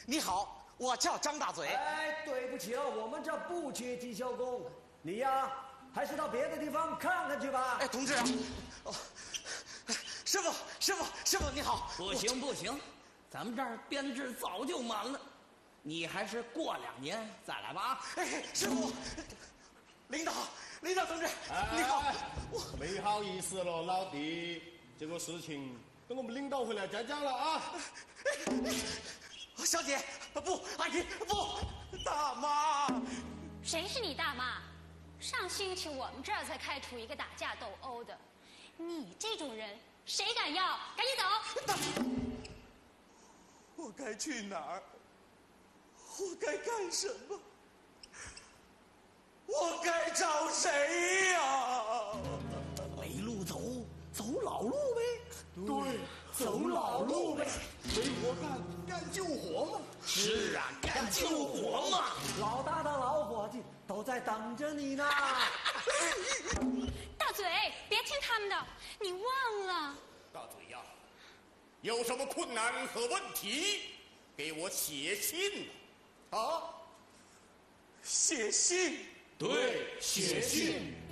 你好，我叫张大嘴。 哎，对不起了，我们这不缺技校工，你呀，还是到别的地方看看去吧。 哎，同志啊，师傅，你好。 不行，咱们这儿编制早就满了，你还是过2年再来吧。 哎，师傅，领导同志，你好。 没好意思了，老弟，这个事情等我们领导回来再讲了啊。 小姐，不，阿姨，不，大妈。 谁是你大妈？上星期我们这儿才开除一个打架斗殴的，你这种人谁敢要？赶紧走！ 我该去哪儿？我该干什么？我该找谁呀？ 没路走，走老路呗。 对，走老路呗。 没活干救火嘛。 是啊，干救火嘛。 老大的老伙计都在等着你呢。 大嘴，别听他们的，你忘了。 大嘴呀，有什么困难和问题，给我写信啊！ 写信。 对，写信。